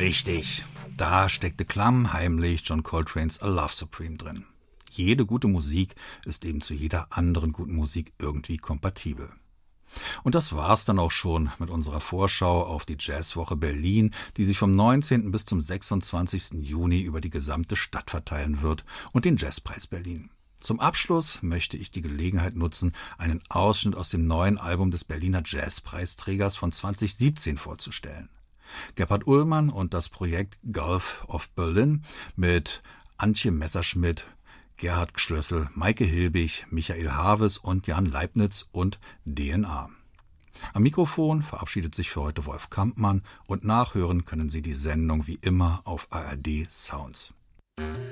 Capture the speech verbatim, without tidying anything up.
Richtig, da steckte klammheimlich John Coltranes A Love Supreme drin. Jede gute Musik ist eben zu jeder anderen guten Musik irgendwie kompatibel. Und das war's dann auch schon mit unserer Vorschau auf die Jazzwoche Berlin, die sich vom neunzehnten bis zum sechsundzwanzigsten Juni über die gesamte Stadt verteilen wird, und den Jazzpreis Berlin. Zum Abschluss möchte ich die Gelegenheit nutzen, einen Ausschnitt aus dem neuen Album des Berliner Jazzpreisträgers von zwanzig siebzehn vorzustellen. Gebhard Ullmann und das Projekt Gulf of Berlin mit Antje Messerschmidt, Gerhard Gschlössel, Maike Hilbig, Michael Haves und Jan Leibniz und D N A. Am Mikrofon verabschiedet sich für heute Wolf Kampmann, und nachhören können Sie die Sendung wie immer auf A R D Sounds.